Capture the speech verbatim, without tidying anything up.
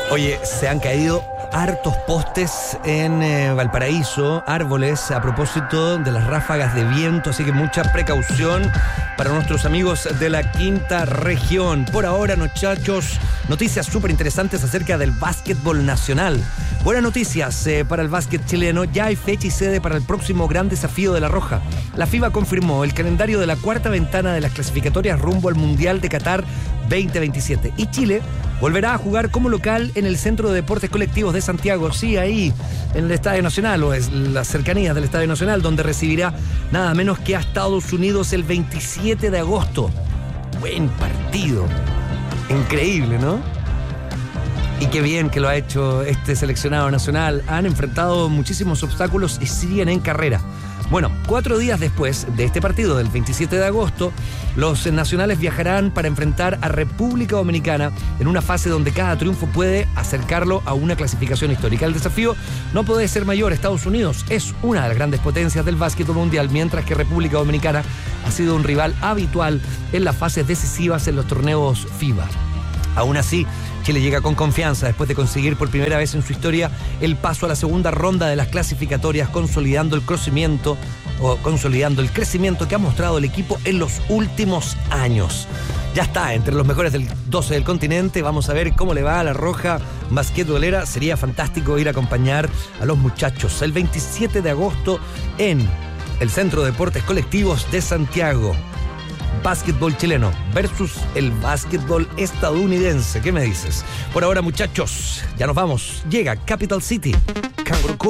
Oye, se han caído hartos postes en eh, Valparaíso, árboles, a propósito de las ráfagas de viento, así que mucha precaución para nuestros amigos de la quinta región. Por ahora, muchachos, noticias súper interesantes acerca del básquetbol nacional. Buenas noticias eh, para el básquet chileno. Ya hay fecha y sede para el próximo gran desafío de La Roja. La FIBA confirmó el calendario de la cuarta ventana de las clasificatorias rumbo al Mundial de Qatar veinte veintisiete. Y Chile volverá a jugar como local en el Centro de Deportes Colectivos de Santiago. Sí, ahí, en el Estadio Nacional, o es las cercanías del Estadio Nacional, donde recibirá nada menos que a Estados Unidos el veintisiete de agosto. Buen partido. Increíble, ¿no? Y qué bien que lo ha hecho este seleccionado nacional. Han enfrentado muchísimos obstáculos y siguen en carrera. Bueno, cuatro días después de este partido del veintisiete de agosto, los nacionales viajarán para enfrentar a República Dominicana en una fase donde cada triunfo puede acercarlo a una clasificación histórica. El desafío no puede ser mayor. Estados Unidos es una de las grandes potencias del básquetbol mundial, mientras que República Dominicana ha sido un rival habitual en las fases decisivas en los torneos FIBA. Aún así, Chile llega con confianza después de conseguir por primera vez en su historia el paso a la segunda ronda de las clasificatorias, consolidando el crecimiento o consolidando el crecimiento que ha mostrado el equipo en los últimos años. Ya está entre los mejores del doce del continente. Vamos a ver cómo le va a la Roja basquetbolera. Sería fantástico ir a acompañar a los muchachos el veintisiete de agosto en el Centro de Deportes Colectivos de Santiago. Básquetbol chileno versus el básquetbol estadounidense. ¿Qué me dices? Por ahora, muchachos, ya nos vamos. Llega Capital City. Canguro